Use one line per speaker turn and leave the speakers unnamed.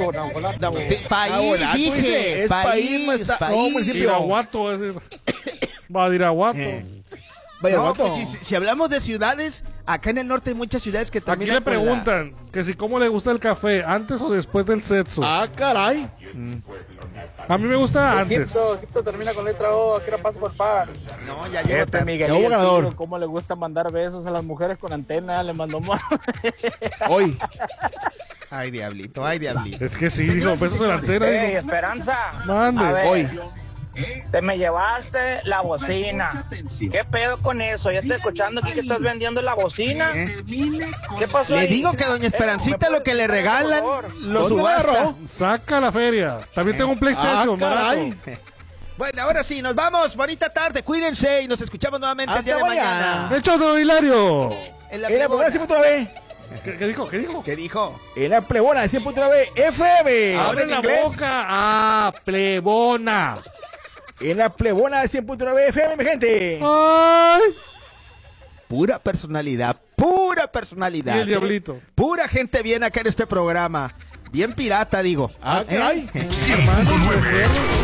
Irapuato, Nahuatl.
País, dije.
Es país, no está- no, municipio.
Irapuato, Badiraguato.
No, pues si hablamos de ciudades, acá en el norte hay muchas ciudades que
Aquí
terminan
le
con la-
preguntan que si cómo le gusta el café, antes o después del sexo.
Ah, caray.
A mí me gusta antes.
Egipto termina con letra O, aquí era paso por par.
No, ya llegó tarde.
Miguel,
Ya hubo ganador.
tío, ¿cómo le gusta mandar besos a las mujeres con antena? Le mandó
Hoy.
Ay, diablito, ay, diablito.
Es que sí, dijo, besos en la antena. Dijo,
Esperanza.
mande.
A ver,
Hoy.
te me llevaste la bocina. ¿Qué pedo con eso? Ya estoy escuchando aquí que estás vendiendo la bocina. ¿Qué pasó
Le
ahí?
digo que doña Esperancita
¿me
lo que le
puedes explicar,
regalan
por favor?
lo
¿Dónde
subasta.
agarró?
Saca la feria. También tengo un PlayStation,
caray.
barato.
Bueno, ahora sí, nos vamos. Bonita tarde, cuídense y nos escuchamos nuevamente el día de
Hasta
mañana.
mañana.
El show de Hilario.
En la
En la plebona
plebona.
100.9.
¿Qué dijo? ¿Qué dijo?
¿Qué dijo?
En la plebona 100.9 FM.
Abre
en
la
inglés.
boca. Ah, plebona.
En la plebona 100.9 FM, mi gente.
Ay.
Pura personalidad, pura personalidad.
Y el diablito.
Pura gente bien acá en este programa. Bien pirata, digo.
Ah, caray.
100.9